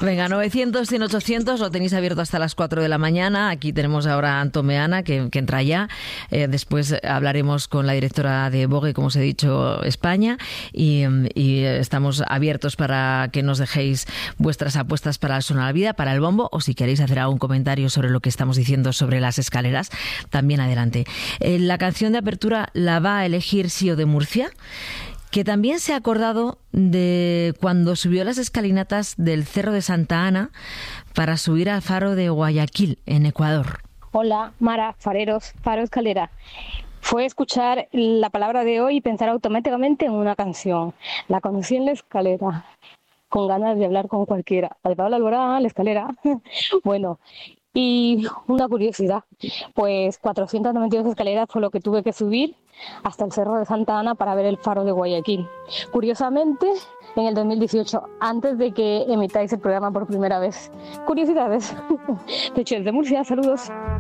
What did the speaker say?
Venga, 900, 100, 800, lo tenéis abierto hasta las 4 de la mañana. Aquí tenemos ahora a Antón Meana, que entra ya. Después hablaremos con la directora de Vogue, como os he dicho, España. Y estamos abiertos para que nos dejéis vuestras apuestas para el Sona la Vida, para el bombo, o si queréis hacer algún comentario sobre lo que estamos diciendo sobre las escaleras, también adelante. La canción de apertura la va a elegir Sio de Murcia, que también se ha acordado de cuando subió las escalinatas del Cerro de Santa Ana para subir al faro de Guayaquil, en Ecuador. Hola, Mara, fareros, faro escalera. Fue escuchar la palabra de hoy y pensar automáticamente en una canción. La conocí en la escalera, con ganas de hablar con cualquiera. La de Pablo Alborán, la escalera. Bueno, y una curiosidad, pues 492 escaleras fue lo que tuve que subir hasta el Cerro de Santa Ana para ver el faro de Guayaquil. Curiosamente, en el 2018, antes de que emitáis el programa por primera vez. Curiosidades. De hecho, desde Murcia, saludos.